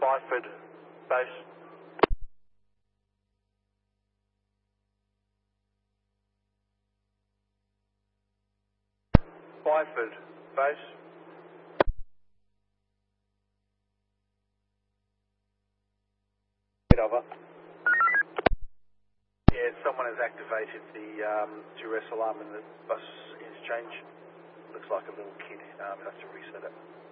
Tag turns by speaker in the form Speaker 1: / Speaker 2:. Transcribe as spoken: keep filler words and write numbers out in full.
Speaker 1: Byford, base. Byford, base. Over. Yeah, someone has activated the um, duress alarm in the bus interchange. Looks like a little kid. Um, we'll have to reset it.